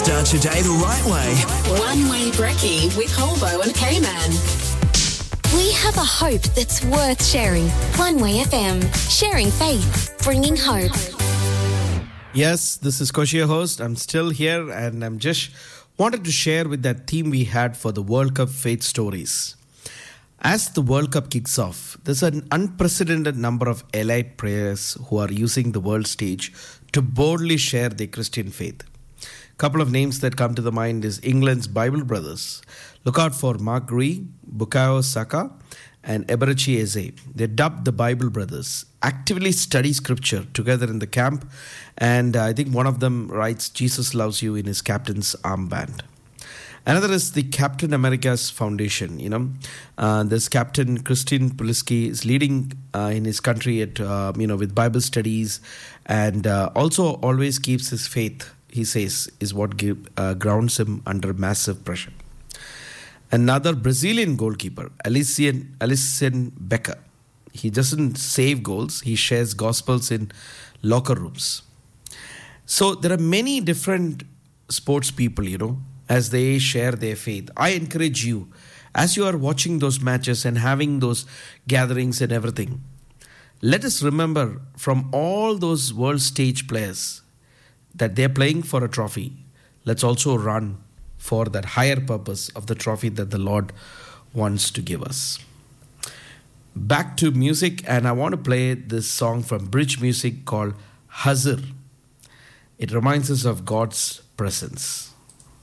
Start your day the right way. One Way Brekkie with Holbo and K-Man. We have a hope that's worth sharing. One Way FM, sharing faith, bringing hope. Yes, this is Koshi, your host. I'm still here and I'm just wanted to share with that theme we had for the World Cup faith stories. As the World Cup kicks off, there's an unprecedented number of elite players who are using the world stage to boldly share their Christian faith. A couple of names that come to the mind is England's Bible Brothers. Look out for Mark Gui, Bukayo Saka, and Eberechi Eze. They're dubbed the Bible Brothers. Actively study scripture together in the camp, and I think one of them writes "Jesus loves you" in his captain's armband. Another is the Captain America's Foundation. This Captain Christian Pulisic is leading in his country at with Bible studies, and also always keeps his faith. He says is what grounds him under massive pressure. Another Brazilian goalkeeper, Alisson Becker. He doesn't save goals; he shares gospels in locker rooms. So there are many different sports people, as they share their faith. I encourage you, as you are watching those matches and having those gatherings and everything, let us remember from all those world stage players that they're playing for a trophy. Let's also run for that higher purpose of the trophy that the Lord wants to give us. Back to music, and I want to play this song from Bridge Music called Hazir. It reminds us of God's presence.